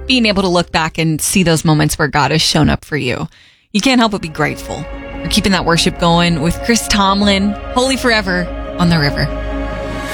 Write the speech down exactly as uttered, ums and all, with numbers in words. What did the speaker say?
being able to look back and see those moments where God has shown up for you. You can't help but be grateful. We're keeping that worship going with Chris Tomlin, Holy Forever on the River.